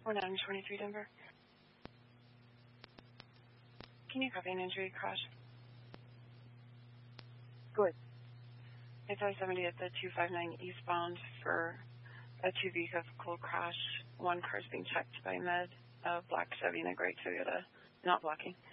1923 Denver. Can you copy an injury crash? Good. It's I-70 at the 259 eastbound for a two-vehicle crash. One car is being checked by Med, a black Chevy and a gray Toyota, not blocking.